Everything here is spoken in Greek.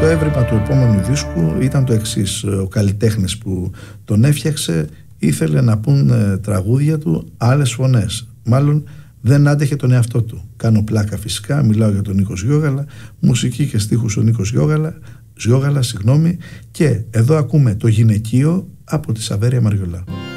έβριμα του επόμενου δίσκου ήταν το εξής. Ο καλλιτέχνης που τον έφτιαξε ήθελε να πούν τραγούδια του άλλες φωνές. Μάλλον δεν άντεχε τον εαυτό του. Κάνω πλάκα φυσικά, μιλάω για τον Νίκο Σγιόγαλα, μουσική και στίχους ο Νίκος Σγιόγαλα, και εδώ ακούμε το γυναικείο από τη Σαβέρια Μαριολά.